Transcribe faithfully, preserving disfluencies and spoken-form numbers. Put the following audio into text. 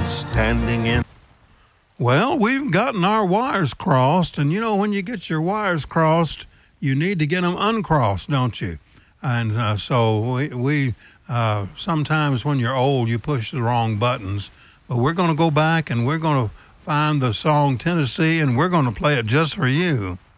people standing in. Well, we've gotten our wires crossed, and you know, when you get your wires crossed, you need to get them uncrossed, don't you? And uh, so we, we uh, sometimes when you're old, you push the wrong buttons. But we're going to go back and we're going to find the song Tennessee, and we're going to play it just for you.